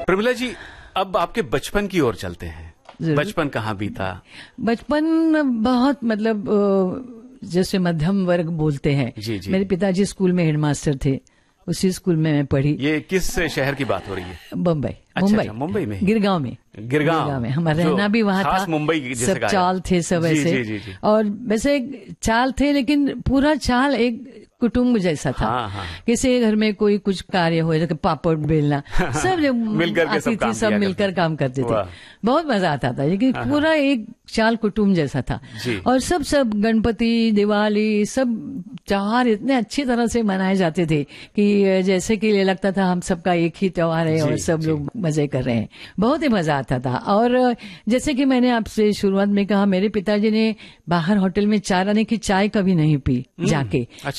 प्रमिला जी, अब आपके बचपन की ओर चलते हैं। बचपन कहाँ बीता? बचपन बहुत मतलब जैसे मध्यम वर्ग बोलते हैं। जी जी। मेरे पिताजी स्कूल में हेडमास्टर थे, उसी स्कूल में मैं पढ़ी। ये किस शहर की बात हो रही है? बम्बई। अच्छा, मुंबई में, गिरगांव में। गिरगांव में हमारा रहना भी वहाँ था। मुंबई सब चाल थे, सब ऐसे। जी, जी, जी। और वैसे चाल थे, लेकिन पूरा चाल एक कुटुंब जैसा था। हाँ। किसी घर में कोई कुछ कार्य हो, जैसे पापड़ बेलना, सब मिलकर आती थी, सब मिलकर काम करते थे। बहुत मजा आता था, लेकिन पूरा एक चाल कुटुंब जैसा था। और सब गणपति, दिवाली, सब त्योहार इतने अच्छी तरह से मनाए जाते थे कि जैसे कि लगता था हम सबका एक ही त्योहार है और सब लोग मजे कर रहे हैं। बहुत ही मजा आता था। और जैसे कि मैंने आपसे शुरुआत में कहा, मेरे पिताजी ने बाहर होटल में चाय की चाय कभी नहीं पी जाके।